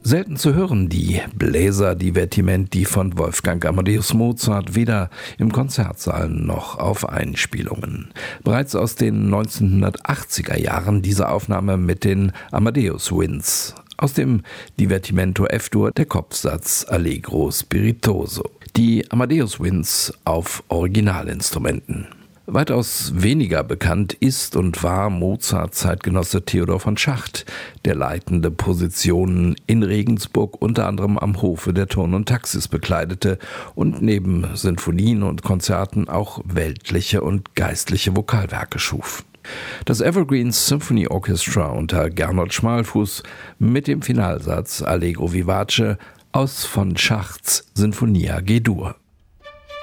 Selten zu hören, die Bläserdivertimenti von Wolfgang Amadeus Mozart, weder im Konzertsaal noch auf Einspielungen. Bereits aus den 1980er Jahren diese Aufnahme mit den Amadeus Winds. Aus dem Divertimento F-Dur der Kopfsatz Allegro Spiritoso. Die Amadeus Winds auf Originalinstrumenten. Weitaus weniger bekannt ist und war Mozarts Zeitgenosse Theodor von Schacht, der leitende Positionen in Regensburg unter anderem am Hofe der Turn und Taxis bekleidete und neben Sinfonien und Konzerten auch weltliche und geistliche Vokalwerke schuf. Das Evergreen Symphony Orchestra unter Gernot Schmalfuß mit dem Finalsatz Allegro Vivace aus von Schachts Sinfonia G-Dur.